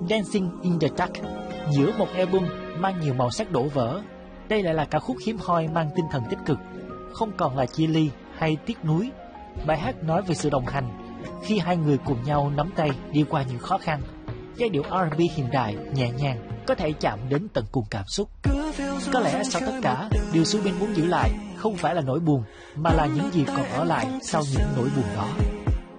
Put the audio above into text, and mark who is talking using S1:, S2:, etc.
S1: Dancing in the Dark. Giữa một album mang nhiều màu sắc đổ vỡ, đây lại là ca khúc hiếm hoi mang tinh thần tích cực, không còn là chia ly hay tiếc nuối. Bài hát nói về sự đồng hành khi hai người cùng nhau nắm tay đi qua những khó khăn. Giai điệu R&B hiện đại nhẹ nhàng có thể chạm đến tận cùng cảm xúc. Có lẽ sau tất cả, điều Subin muốn giữ lại không phải là nỗi buồn, mà là những gì còn ở lại sau những nỗi buồn đó.